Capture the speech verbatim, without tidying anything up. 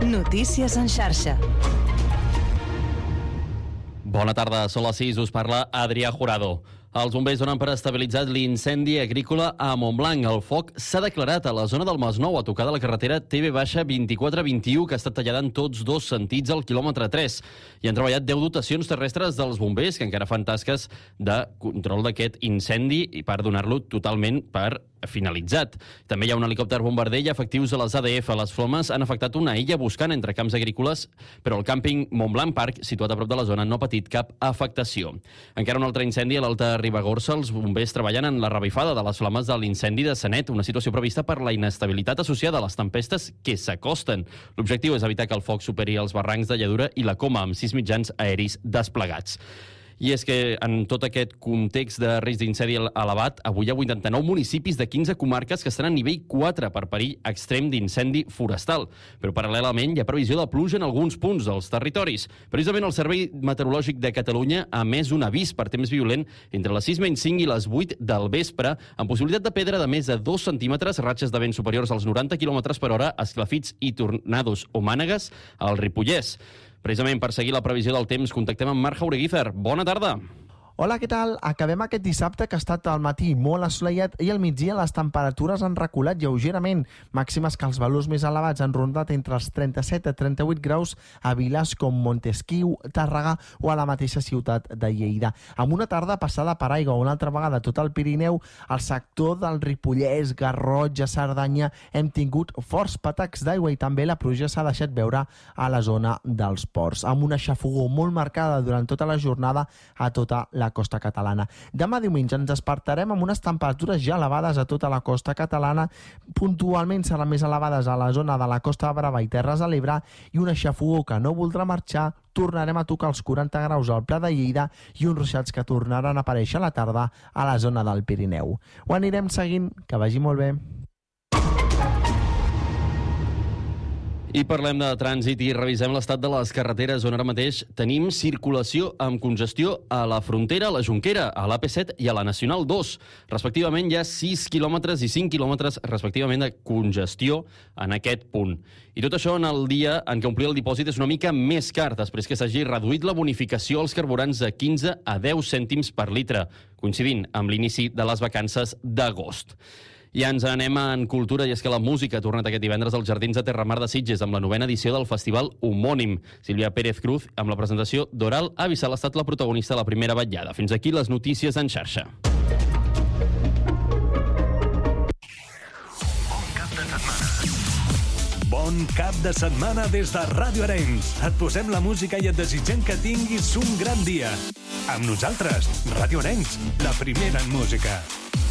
Notícies en xarxa. Bona tarda, són les sis, us parla Adrià Jurado. Els bombers donen per estabilitzat l'incendi agrícola a Montblanc. El foc s'ha declarat a la zona del Masnou, a tocar de la carretera T V vint-i-quatre vint i u, que ha estat tallada en tots dos sentits al quilòmetre tres. Hi han treballat deu dotacions terrestres dels bombers, que encara fan tasques de control d'aquest incendi i per donar-lo totalment per finalitzat. També hi ha un helicòpter bombarder i efectius a les A D F. Les flames han afectat una illa buscant entre camps agrícoles, però el càmping Montblanc Park, situat a prop de la zona, no ha patit cap afectació. Encara un altre incendi a l'Alta Ribagorça. Els bombers treballen en la revifada de les flames de l'incendi de Sanet, una situació prevista per la inestabilitat associada a les tempestes que s'acosten. L'objectiu és evitar que el foc superi els barrancs de Lladura i la Coma, amb sis mitjans aeris desplegats. I és que en tot aquest context de risc d'incendi elevat, avui hi ha vuitanta-nou municipis de quinze comarques que estan a nivell quatre per perill extrem d'incendi forestal. Però paral·lelament hi ha previsió de pluja en alguns punts dels territoris. Precisament el Servei Meteorològic de Catalunya ha emès un avís per temps violent entre les sis menys cinc i les vuit del vespre, amb possibilitat de pedra de més de dos centímetres, ratxes de vent superiors als noranta quilòmetres per hora, esclafits i tornados o mànegues al Ripollès. Precisament per seguir la previsió del temps, contactem amb Marc Jaureguízar. Bona tarda. Hola, què tal? Acabem aquest dissabte que ha estat al matí molt assolellat i al migdia les temperatures han reculat lleugerament, màximes que els valors més elevats han rondat entre els trenta-set a trenta-vuit graus a viles com Montesquiu, Tàrrega o a la mateixa ciutat de Lleida. Amb una tarda passada per aigua una altra vegada tot el Pirineu, al sector del Ripollès, Garrotxa, Cerdanya, hem tingut forts patacs d'aigua i també la pluja s'ha deixat veure a la zona dels ports, amb una xafogor molt marcada durant tota la jornada a tota la costa catalana. Demà diumenge ens despertarem amb unes temperatures ja elevades a tota la costa catalana, puntualment seran més elevades a la zona de la Costa Brava i Terres de l'Ebre i una xafogor que no voldrà marxar. Tornarem a tocar els quaranta graus al Pla de Lleida i uns ruixats que tornaran a aparèixer a la tarda a la zona del Pirineu. Ho anirem seguint, que vagi molt bé. I parlem de trànsit i revisem l'estat de les carreteres on ara mateix tenim circulació amb congestió a la frontera, a la Jonquera, a l'A P set i a la Nacional dos. Respectivament hi ha sis quilòmetres i cinc quilòmetres respectivament de congestió en aquest punt. I tot això en el dia en què omplir el dipòsit és una mica més car, després que s'hagi reduït la bonificació als carburants de quinze a deu cèntims per litre, coincidint amb l'inici de les vacances d'agost. I ens anem en cultura, i és que la música ha tornat aquest divendres als Jardins de Terramar de Sitges amb la novena edició del festival homònim. Sílvia Pérez Cruz, amb la presentació d'Oral, ha avisat l'estat la protagonista de la primera vetllada. Fins aquí les notícies en xarxa. Bon cap de setmana. Bon cap de setmana des de Ràdio Arenys. Et posem la música i et desitgem que tinguis un gran dia. Amb nosaltres, Ràdio Arenys, la primera en música.